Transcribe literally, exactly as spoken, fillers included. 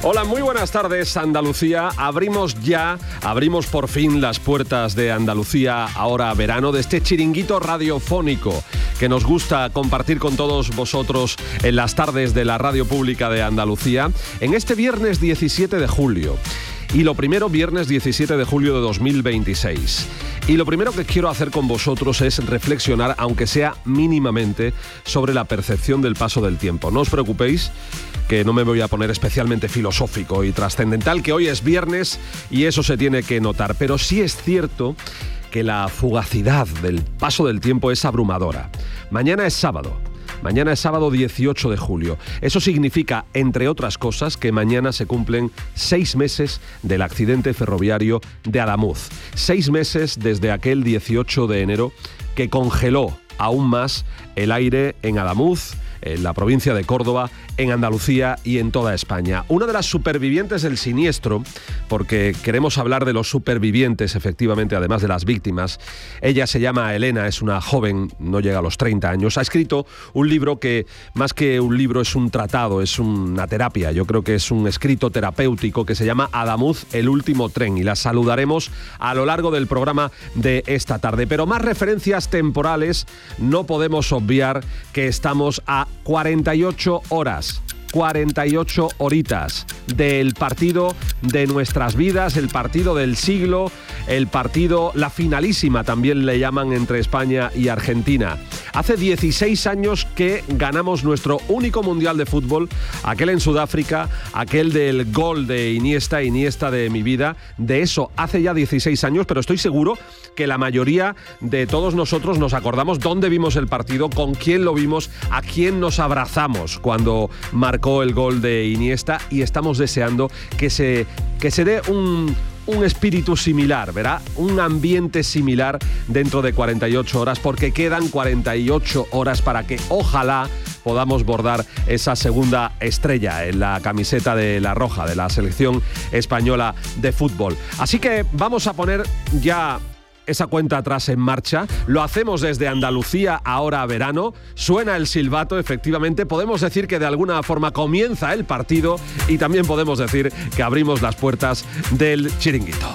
Hola, muy buenas tardes, Andalucía. Abrimos ya, abrimos por fin las puertas de Andalucía ahora verano, de este chiringuito radiofónico que nos gusta compartir con todos vosotros en las tardes de la radio pública de Andalucía, en este viernes diecisiete de julio. Y lo primero, viernes diecisiete de julio de dos mil veintiséis. Y lo primero que quiero hacer con vosotros es reflexionar, aunque sea mínimamente, sobre la percepción del paso del tiempo. No os preocupéis, que no me voy a poner especialmente filosófico y trascendental, que hoy es viernes y eso se tiene que notar. Pero sí es cierto que la fugacidad del paso del tiempo es abrumadora. Mañana es sábado. Mañana es sábado dieciocho de julio. Eso significa, entre otras cosas, que mañana se cumplen seis meses del accidente ferroviario de Adamuz. Seis meses desde aquel dieciocho de enero que congeló aún más el aire en Adamuz, en la provincia de Córdoba, en Andalucía y en toda España. Una de las supervivientes del siniestro, porque queremos hablar de los supervivientes, efectivamente, además de las víctimas. Ella se llama Elena, es una joven, no llega a los treinta años. Ha escrito un libro que, más que un libro, es un tratado, es una terapia. Yo creo que es un escrito terapéutico que se llama Adamuz, el último tren. Y la saludaremos a lo largo del programa de esta tarde. Pero más referencias temporales, no podemos obviar que estamos a cuarenta y ocho horas, cuarenta y ocho horitas del partido de nuestras vidas, el partido del siglo, el partido, la finalísima también le llaman, entre España y Argentina. Hace dieciséis años que ganamos nuestro único mundial de fútbol, aquel en Sudáfrica, aquel del gol de Iniesta, Iniesta de mi vida. De eso hace ya dieciséis años, pero estoy seguro que la mayoría de todos nosotros nos acordamos dónde vimos el partido, con quién lo vimos, a quién nos abrazamos cuando marcó el gol de Iniesta, y estamos deseando que se, que se dé un... un espíritu similar, ¿verdad? Un ambiente similar dentro de cuarenta y ocho horas, porque quedan cuarenta y ocho horas para que ojalá podamos bordar esa segunda estrella en la camiseta de la roja, de la selección española de fútbol. Así que vamos a poner ya esa cuenta atrás en marcha. Lo hacemos desde Andalucía ahora verano. Suena el silbato, efectivamente. Podemos decir que de alguna forma comienza el partido y también podemos decir que abrimos las puertas del chiringuito.